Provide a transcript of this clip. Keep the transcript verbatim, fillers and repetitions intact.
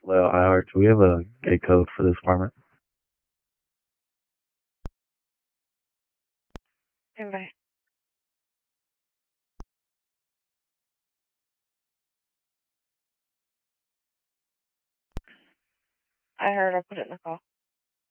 Well, I Arch, we have a gate code for this apartment. Okay. I heard. I'll put it in the call.